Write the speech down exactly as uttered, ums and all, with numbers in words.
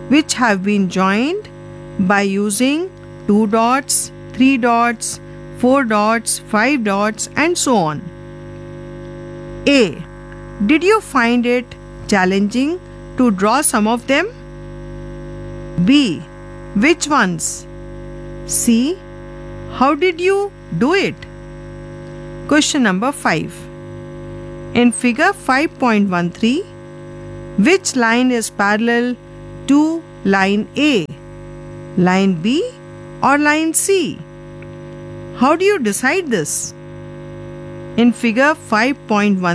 which have been joined by using two dots, three dots, four dots, five dots, and so on. A. Did you find it challenging to draw some of them? B. Which ones? C. How did you do it? Question number five. In figure five point one three, which line is parallel to line A? Line B or line C? How do you decide this? In figure five point one